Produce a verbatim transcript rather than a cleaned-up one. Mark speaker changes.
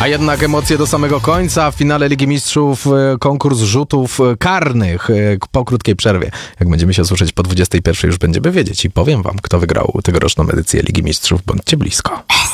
Speaker 1: A jednak emocje do samego końca. W finale Ligi Mistrzów konkurs rzutów karnych po krótkiej przerwie. Jak będziemy się słyszeć po dwudziestej pierwszej, już będziemy wiedzieć i powiem wam, kto wygrał tegoroczną edycję Ligi Mistrzów. Bądźcie blisko.